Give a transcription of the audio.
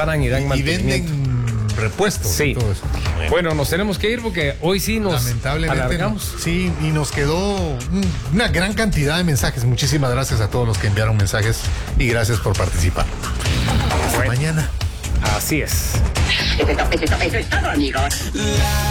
reparan y dan mantenimiento. Y venden repuestos. Sí. Y todo eso. Bueno, nos tenemos que ir porque hoy sí nos alargamos. Sí, y nos quedó una gran cantidad de mensajes. Muchísimas gracias a todos los que enviaron mensajes y gracias por participar. Hasta mañana. Así es. Eso es todo, amigos.